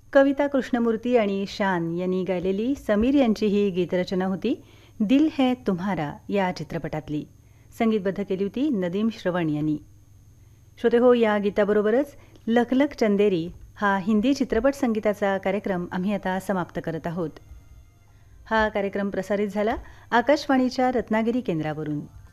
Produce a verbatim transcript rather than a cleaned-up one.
कविता कृष्णमूर्ती आणि शान यांनी गायलेली समीर यांची ही गीतरचना होती. दिल है तुम्हारा या चित्रपटातली. संगीतबद्ध केली होती नदीम श्रवण यांनी. श्रोते हो, या गीताबरोबरच लख लख चंदेरी हा हिंदी चित्रपट संगीताचा कार्यक्रम आम्ही आता समाप्त करत आहोत. हा कार्यक्रम प्रसारित झाला आकाशवाणीच्या रत्नागिरी केंद्रावरून.